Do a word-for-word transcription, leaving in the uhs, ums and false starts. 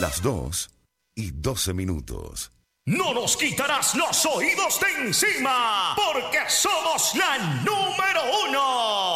Las dos y doce minutos. No nos quitarás los oídos de encima, porque somos la número uno.